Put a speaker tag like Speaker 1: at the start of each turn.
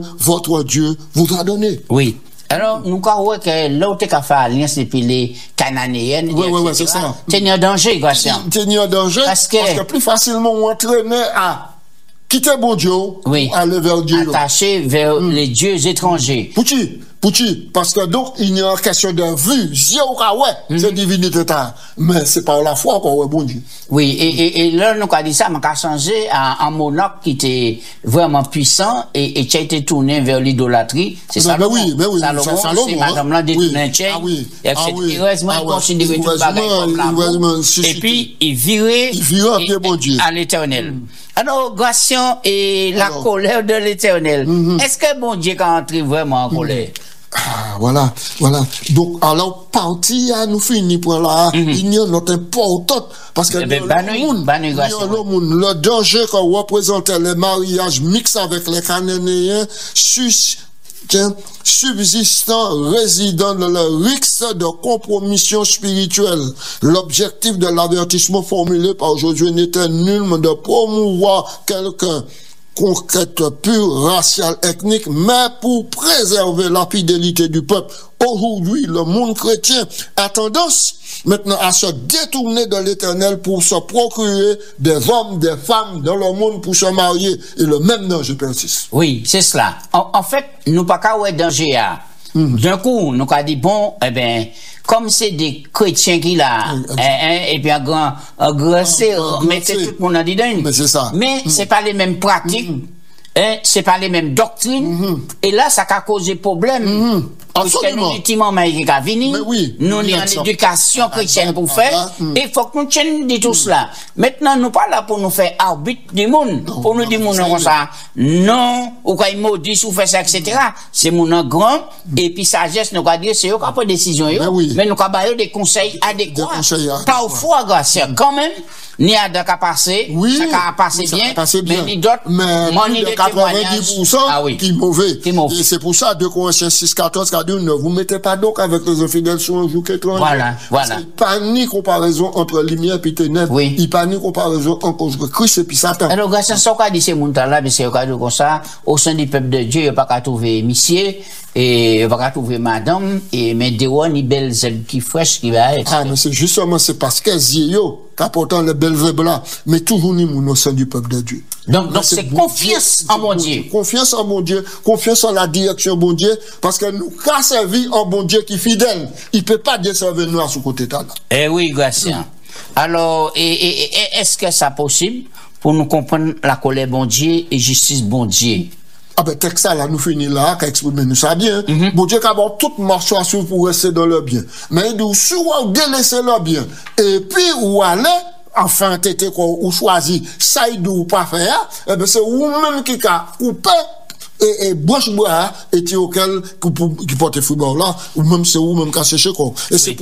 Speaker 1: votre Dieu vous a donné.
Speaker 2: Oui. Alors, nous croyons que l'autre qui a fait alliance depuis les Cananéennes.
Speaker 1: Oui, c'est ça.
Speaker 2: Tenir danger, Gracien.
Speaker 1: Tenir danger, parce que plus facilement on entraînait à quitter bon Dieu,
Speaker 2: oui,
Speaker 1: aller vers Dieu.
Speaker 2: Attaché vers les dieux étrangers.
Speaker 1: Parce que donc, il y a une question de vue, c'est divinité, mais c'est par la foi qu'on est bon Dieu.
Speaker 2: Oui, et là, nous avons dit ça, on a changé à un monarque qui était vraiment puissant et qui a été tourné vers l'idolâtrie. C'est ça.
Speaker 1: Mais oui,
Speaker 2: Salomon, c'est madame là détourné, heureusement, il considérait tout le et puis, il virait à l'éternel. Alors, Gratien et la colère de l'éternel. Est-ce que bon Dieu est entré vraiment en colère?
Speaker 1: Ah, voilà. Donc, alors, parti à nous finir pour là, il y a notre importante, parce que le danger que représentait les mariages mixtes avec les Cananéens, subsistant, résidant dans le risque de compromission spirituelle. L'objectif de l'avertissement formulé par Josué n'était nullement de promouvoir quelqu'un conquête pure, raciale, ethnique, mais pour préserver la fidélité du peuple. Aujourd'hui, le monde chrétien a tendance maintenant à se détourner de l'Éternel pour se procurer des hommes, des femmes dans le monde pour se marier. Et le même danger persiste.
Speaker 2: Oui, c'est cela. En fait, nous pas qu'à ouais danger à. D'un coup, nous avons dit, bon, eh bien, comme c'est des chrétiens qui là, et puis un grand mais c'est tout le monde a dit d'un.
Speaker 1: Mais c'est ça.
Speaker 2: Mais c'est pas les mêmes pratiques, c'est pas les mêmes doctrines, et là, ça a causé problème. Parce que nous, ultimement, qui a venu, nous, avons une éducation chrétienne pour faire, et il faut que nous tiennions de tout cela. Maintenant, nous pas là pour nous faire arbitre du monde, pour nous dire, comme ça, non, ou quand il maudit, ou fait ça, etc. C'est mon grand, et puis sagesse, nous, dire, c'est eux qui prennent décision, mais nous, avons des conseils adéquats. Parfois, grâce, quand même, ni à de passer, ça a passé bien, mais ni d'autres,
Speaker 1: plus de 90% qui est mauvais. Et c'est pour ça, 2 Corinthiens 6:14, ne vous mettez pas donc avec les infidèles sur un joug étranger.
Speaker 2: Voilà.
Speaker 1: Il pas ni comparaison entre lumière et ténèbres. Il pas ni comparaison entre Christ et puis Satan.
Speaker 2: Alors, grâce à ce qu'on dit, ces gens-là, mais c'est comme ça, au sein du peuple de Dieu, il n'y a pas qu'à trouver monsieur, et il n'y a pas qu'à trouver madame, et mais des rois, ni belles ailes qui fraîches qui va être.
Speaker 1: Ah, mais c'est justement, c'est parce que Zio, qu'apportant les belles ailes là, mais toujours ni mon au sein du peuple de Dieu.
Speaker 2: Donc c'est confiance en mon Dieu.
Speaker 1: Confiance en mon Dieu, confiance en la direction bon Dieu, parce que nous, qu'à servir en bon Dieu qui est fidèle, il peut pas bien servir nous à ce côté-là.
Speaker 2: Eh oui, Gratien. Alors, est-ce que c'est possible pour nous comprendre la colère bon Dieu et justice bon Dieu?
Speaker 1: Ah ben, texte ça là, nous finit là, qu'à exprimer nous ça bien. Bon Dieu, qu'avant toute marche pour rester dans le bien. Mais il dit, si vous délaissez le bien, et puis vous allez, enfin, t'étais quoi, ou choisi, ça y ou pas faire, eh ben, c'est vous-même qui a coupé, et branche bois, et tu auquel, qui porte le football là, ou même c'est vous-même qui a séché quoi. Et c'est